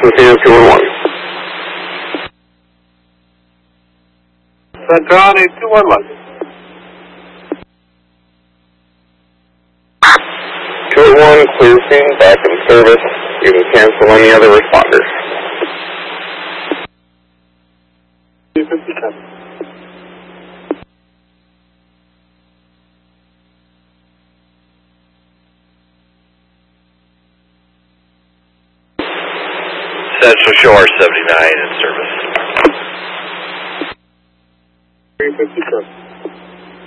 Central 211. Central 211. 211, clear scene, back in service. You can cancel any other responders. 257. Central Shore 79 in service. 357.